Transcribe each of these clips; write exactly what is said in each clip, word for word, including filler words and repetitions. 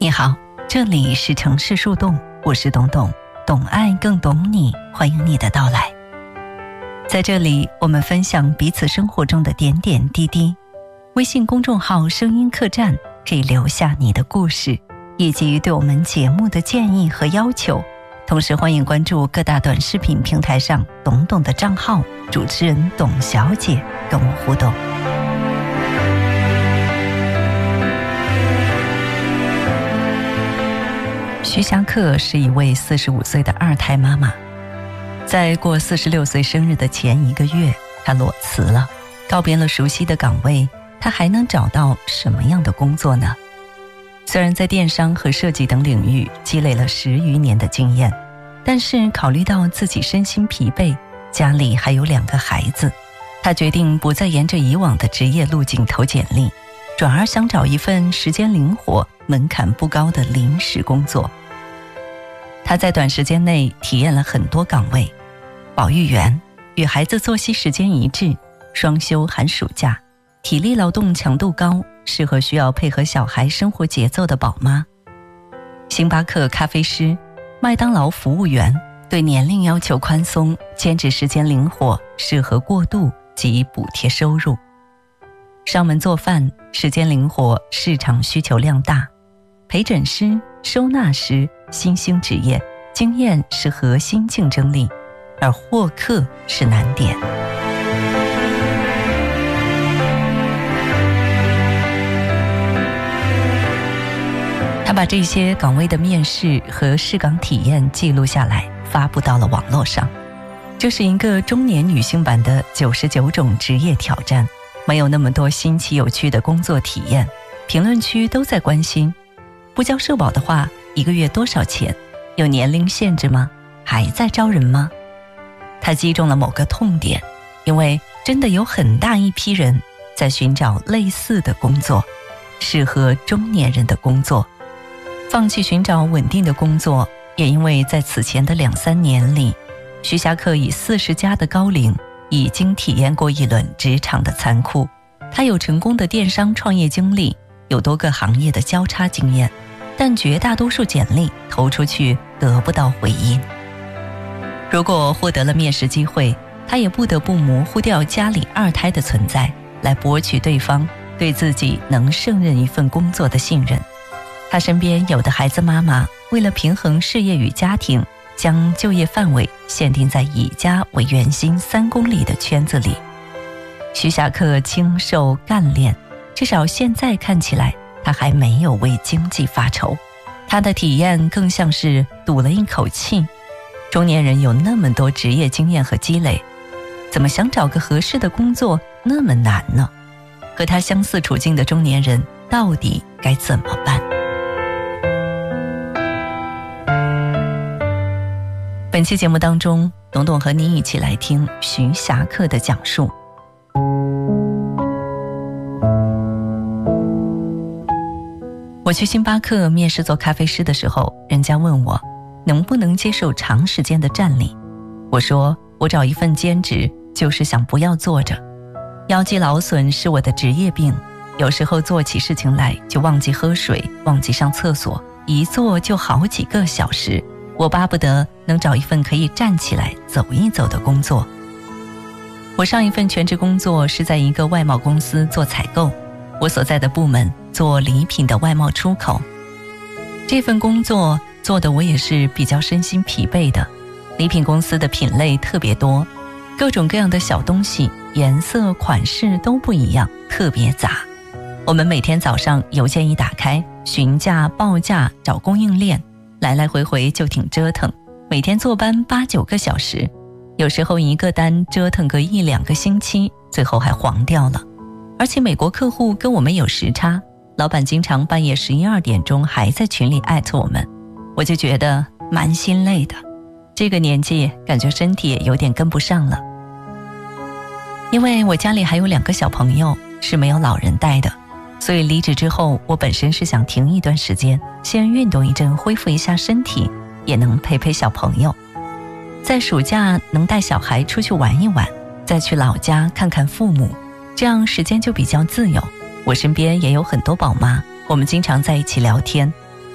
你好，这里是城市树洞，我是董董，懂爱更懂你，欢迎你的到来。在这里，我们分享彼此生活中的点点滴滴。微信公众号声音客栈可以留下你的故事，以及对我们节目的建议和要求。同时欢迎关注各大短视频平台上董董的账号，主持人董小姐跟我互动。徐霞客是一位四十五岁的二胎妈妈，在过四十六岁生日的前一个月，她裸辞了，告别了熟悉的岗位，她还能找到什么样的工作呢？虽然在电商和设计等领域积累了十余年的经验，但是考虑到自己身心疲惫，家里还有两个孩子，她决定不再沿着以往的职业路径投简历，转而想找一份时间灵活、门槛不高的临时工作。她在短时间内体验了很多岗位，保育员，与孩子作息时间一致，双休寒暑假，体力劳动强度高，适合需要配合小孩生活节奏的宝妈。星巴克咖啡师，麦当劳服务员，对年龄要求宽松，兼职时间灵活，适合过渡及补贴收入。上门做饭，时间灵活，市场需求量大。陪诊师，收纳师，新兴职业，经验是核心竞争力，而获客是难点。他把这些岗位的面试和试岗体验记录下来，发布到了网络上。这是一个中年女性版的九十九种职业挑战，没有那么多新奇有趣的工作体验，评论区都在关心，不交社保的话，一个月多少钱？有年龄限制吗？还在招人吗？他击中了某个痛点，因为真的有很大一批人在寻找类似的工作，适合中年人的工作。放弃寻找稳定的工作，也因为在此前的两三年里，徐霞客以四十加的高龄，已经体验过一轮职场的残酷。他有成功的电商创业经历，有多个行业的交叉经验，但绝大多数简历投出去得不到回音。如果获得了面试机会，他也不得不模糊掉家里二胎的存在，来博取对方对自己能胜任一份工作的信任。他身边有的孩子妈妈为了平衡事业与家庭，将就业范围限定在以家为圆心三公里的圈子里。徐霞客清瘦干练，至少现在看起来他还没有为经济发愁。他的体验更像是赌了一口气。中年人有那么多职业经验和积累，怎么想找个合适的工作那么难呢？和他相似处境的中年人到底该怎么办？本期节目当中，董董和你一起来听徐霞客的讲述。我去星巴克面试做咖啡师的时候，人家问我能不能接受长时间的站立。我说我找一份兼职就是想不要坐着，腰肌劳损是我的职业病，有时候做起事情来就忘记喝水，忘记上厕所，一坐就好几个小时。我巴不得能找一份可以站起来走一走的工作。我上一份全职工作是在一个外贸公司做采购，我所在的部门做礼品的外贸出口。这份工作做的我也是比较身心疲惫的，礼品公司的品类特别多，各种各样的小东西，颜色款式都不一样，特别杂。我们每天早上邮件一打开，询价报价找供应链，来来回回就挺折腾，每天坐班八九个小时，有时候一个单折腾个一两个星期，最后还黄掉了。而且美国客户跟我们有时差，老板经常半夜十一二点钟还在群里艾特我们，我就觉得蛮心累的。这个年纪感觉身体也有点跟不上了。因为我家里还有两个小朋友是没有老人带的，所以离职之后，我本身是想停一段时间，先运动一阵，恢复一下身体，也能陪陪小朋友。在暑假能带小孩出去玩一玩，再去老家看看父母，这样时间就比较自由。我身边也有很多宝妈，我们经常在一起聊天，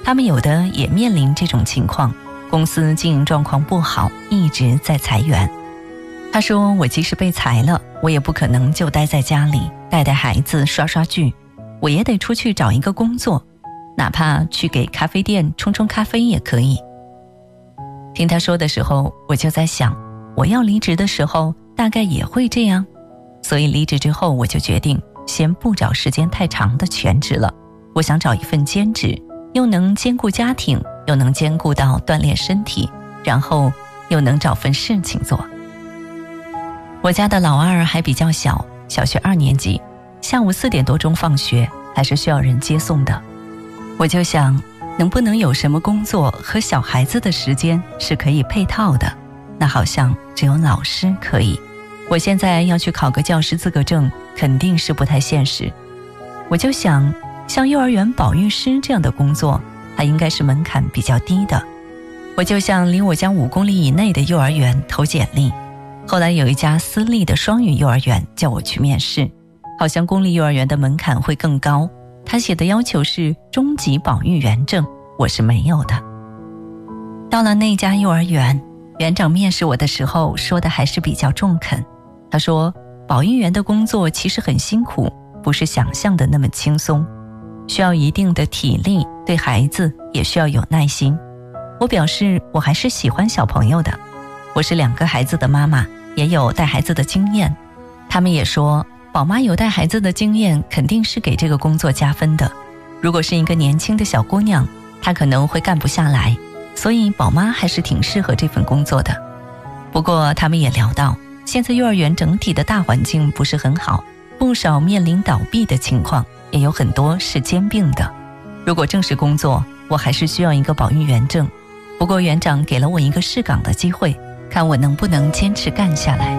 他们有的也面临这种情况，公司经营状况不好，一直在裁员。他说，我即使被裁了，我也不可能就待在家里带带孩子刷刷剧，我也得出去找一个工作，哪怕去给咖啡店冲冲咖啡也可以。听他说的时候，我就在想，我要离职的时候大概也会这样。所以离职之后，我就决定先不找时间太长的全职了，我想找一份兼职，又能兼顾家庭，又能兼顾到锻炼身体，然后又能找份事情做。我家的老二还比较小，小学二年级，下午四点多钟放学，还是需要人接送的。我就想，能不能有什么工作和小孩子的时间是可以配套的？那好像只有老师可以。我现在要去考个教师资格证，肯定是不太现实。我就想，像幼儿园保育师这样的工作，它应该是门槛比较低的。我就向离我家五公里以内的幼儿园投简历。后来有一家私立的双语幼儿园叫我去面试，好像公立幼儿园的门槛会更高，他写的要求是中级保育员证，我是没有的。到了那家幼儿园，园长面试我的时候说的还是比较中肯。他说，保育员的工作其实很辛苦，不是想象的那么轻松，需要一定的体力，对孩子也需要有耐心。我表示我还是喜欢小朋友的，我是两个孩子的妈妈，也有带孩子的经验。他们也说，宝妈有带孩子的经验肯定是给这个工作加分的。如果是一个年轻的小姑娘，她可能会干不下来，所以宝妈还是挺适合这份工作的。不过他们也聊到，现在幼儿园整体的大环境不是很好，不少面临倒闭的情况，也有很多是兼并的。如果正式工作，我还是需要一个保育员证。不过园长给了我一个试岗的机会，看我能不能坚持干下来。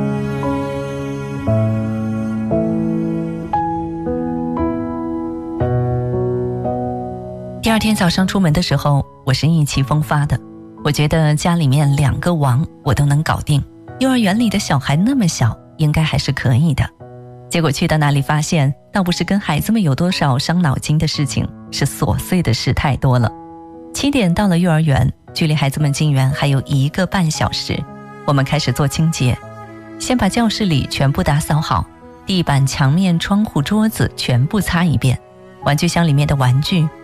第二天早上出门的时候，我是意气风发的，我觉得家里面两个王我都能搞定，幼儿园里的小孩那么小，应该还是可以的。结果去到那里发现，倒不是跟孩子们有多少伤脑筋的事情，是琐碎的事太多了。七点到了幼儿园，距离孩子们进园还有一个半小时，我们开始做清洁，先把教室里全部打扫好，地板、墙面、窗户、桌子全部擦一遍，玩具箱里面的玩具